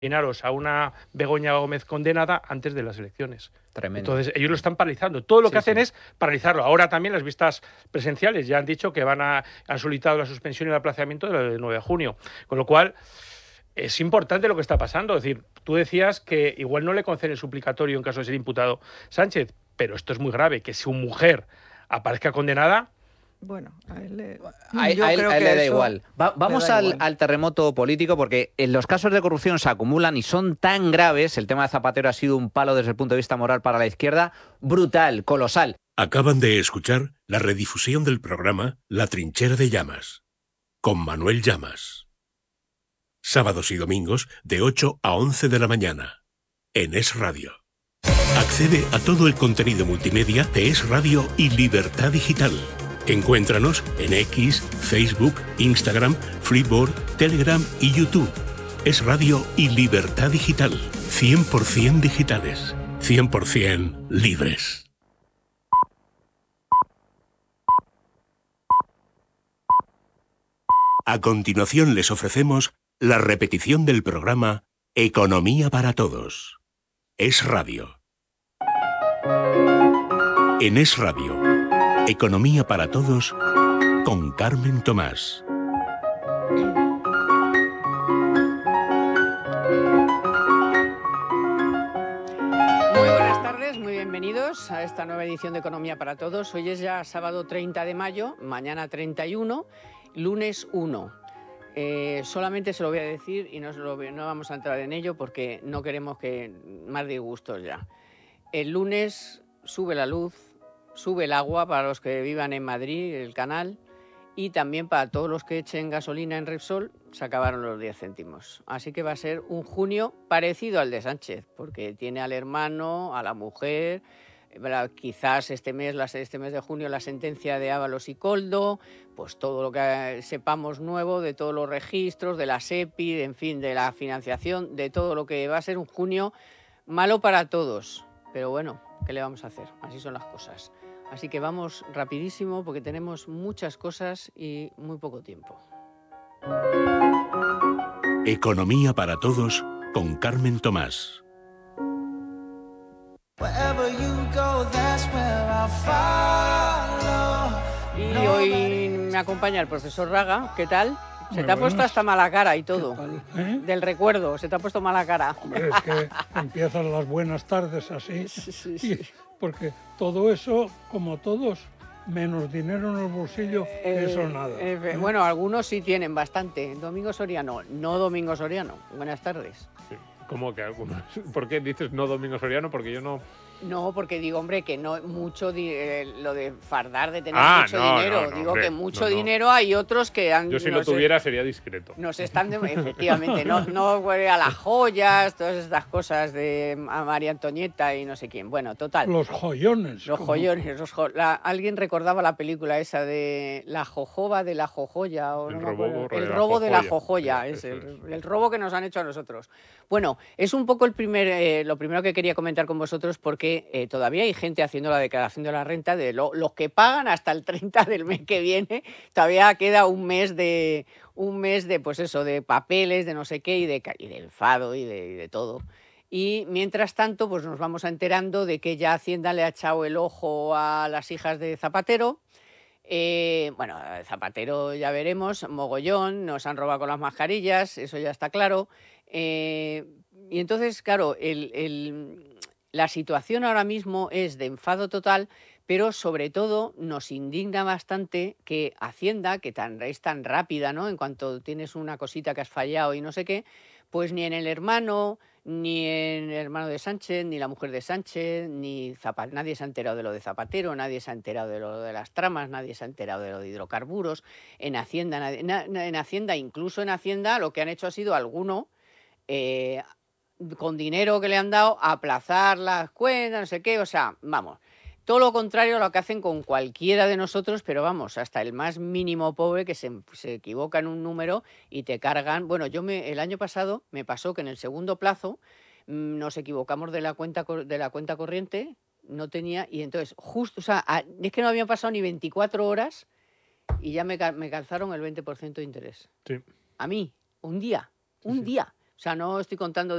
a una Begoña Gómez condenada antes de las elecciones. Tremendo. Entonces, ellos lo están paralizando. Todo lo que hacen es paralizarlo. Ahora también las vistas presenciales ya han dicho que han solicitado la suspensión y el aplazamiento del 9 de junio. Con lo cual, es importante lo que está pasando. Es decir, tú decías que igual no le conceden el suplicatorio en caso de ser imputado Sánchez, pero esto es muy grave, que su mujer aparezca condenada. Bueno, a él le da igual. Vamos al terremoto político, porque en los casos de corrupción se acumulan y son tan graves. El tema de Zapatero ha sido un palo desde el punto de vista moral para la izquierda, brutal, colosal. Acaban de escuchar la redifusión del programa La Trinchera de Llamas, con Manuel Llamas. Sábados y domingos de 8 a 11 de la mañana, en Es Radio. Accede a todo el contenido multimedia de Es Radio y Libertad Digital. Encuéntranos en X, Facebook, Instagram, Freeboard, Telegram y YouTube. Es Radio y Libertad Digital. 100% digitales. 100% libres. A continuación les ofrecemos la repetición del programa Economía para Todos. Es Radio. En Es Radio. Economía para Todos con Carmen Tomás. Muy buenas tardes, muy bienvenidos a esta nueva edición de Economía para Todos. Hoy es ya sábado 30 de mayo, mañana 31, lunes 1. Solamente se lo voy a decir y no vamos a entrar en ello porque no queremos que más disgustos ya. El lunes sube la luz, sube el agua para los que vivan en Madrid, el canal, y también para todos los que echen gasolina en Repsol, se acabaron los 10 céntimos. Así que va a ser un junio parecido al de Sánchez, porque tiene al hermano, a la mujer, quizás este mes de junio la sentencia de Ábalos y Koldo, pues todo lo que sepamos nuevo de todos los registros, de la SEPI, en fin, de la financiación, de todo lo que va a ser un junio malo para todos. Pero bueno, ¿qué le vamos a hacer? Así son las cosas. Así que vamos rapidísimo porque tenemos muchas cosas y muy poco tiempo. Economía para Todos con Carmen Tomás. Y hoy me acompaña el profesor Raga. ¿Qué tal? Se te ha puesto hasta mala cara y todo. Del recuerdo, se te ha puesto mala cara. Hombre, es que empiezan las buenas tardes así. Sí. Porque todo eso, como todos, menos dinero en el bolsillo, eso nada. Bueno, algunos sí tienen bastante. Domingo Soriano, no Domingo Soriano. Buenas tardes. Sí. ¿Cómo que algunos? ¿Por qué dices no Domingo Soriano? Porque yo no... No, porque digo, hombre, que no mucho lo de fardar de tener mucho dinero. Digo hombre, que mucho dinero hay otros que han... Yo si lo tuviera sería discreto. Nos están, efectivamente, no a las joyas, todas estas cosas de a María Antonieta y no sé quién. Bueno, total. Los joyones. Los joyones. Alguien recordaba la película esa de La jojoba de la jojoya. O el robo de la jojoya. Es el robo que nos han hecho a nosotros. Bueno, es un poco lo primero que quería comentar con vosotros porque todavía hay gente haciendo la declaración de la renta de los que pagan hasta el 30 del mes que viene. Todavía queda un mes de pues eso, de papeles, de no sé qué y de enfado y de todo. Y mientras tanto, pues nos vamos enterando de que ya Hacienda le ha echado el ojo a las hijas de Zapatero. Bueno, Zapatero ya veremos, mogollón, nos han robado con las mascarillas, eso ya está claro. Y entonces, claro, la situación ahora mismo es de enfado total, pero sobre todo nos indigna bastante que Hacienda, que es tan rápida, ¿no? En cuanto tienes una cosita que has fallado y no sé qué, pues ni en el hermano, ni en el hermano de Sánchez, ni la mujer de Sánchez, nadie se ha enterado de lo de Zapatero, nadie se ha enterado de lo de las tramas, nadie se ha enterado de lo de hidrocarburos. En Hacienda, incluso en Hacienda, lo que han hecho ha sido con dinero que le han dado, aplazar las cuentas, no sé qué, o sea, vamos, todo lo contrario a lo que hacen con cualquiera de nosotros, pero vamos, hasta el más mínimo pobre que se equivoca en un número y te cargan. Bueno, el año pasado me pasó que en el segundo plazo nos equivocamos de la cuenta corriente, no tenía, y entonces justo, o sea, es que no habían pasado ni 24 horas y ya me calzaron el 20% de interés. Sí. A mí, un día. O sea, no estoy contando